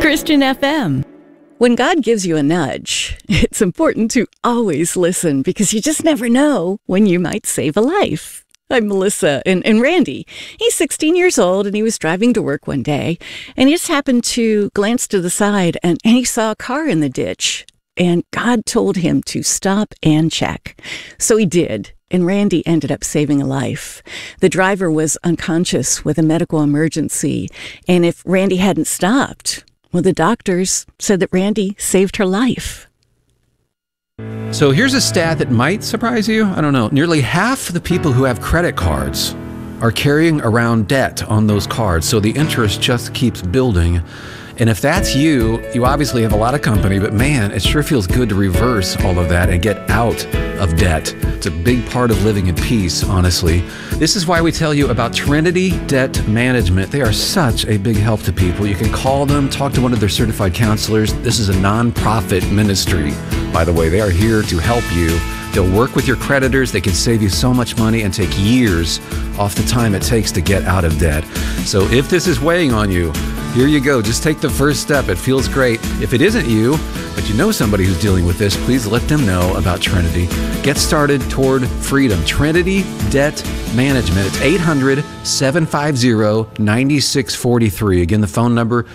Christian FM. When God gives you a nudge, it's important to always listen because you just never know when you might save a life. I'm Melissa, and Randy, he's 16 years old, and he was driving to work one day, and he just happened to glance to the side, and he saw a car in the ditch, and God told him to stop and check. So he did, and Randy ended up saving a life. The driver was unconscious with a medical emergency, and if Randy hadn't stopped, well, the doctors said that Randy saved her life. So here's a stat that might surprise you. I don't know. Nearly half the people who have credit cards are carrying around debt on those cards. So the interest just keeps building. And if that's you, you obviously have a lot of company, but man, it sure feels good to reverse all of that and get out of debt. It's a big part of living in peace, honestly. This is why we tell you about Trinity Debt Management. They are such a big help to people. You can call them, talk to one of their certified counselors. This is a nonprofit ministry, by the way. They are here to help you. They'll work with your creditors. They can save you so much money and take years off the time it takes to get out of debt. So if this is weighing on you, here you go. Just take the first step. It feels great. If it isn't you, but you know somebody who's dealing with this, please let them know about Trinity. Get started toward freedom. Trinity Debt Management. It's 800-750-9643. Again, the phone number,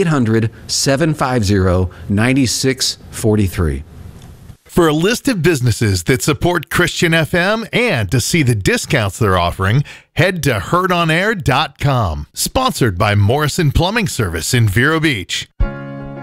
800-750-9643. For a list of businesses that support Christian FM and to see the discounts they're offering, head to heardonair.com. Sponsored by Morrison Plumbing Service in Vero Beach.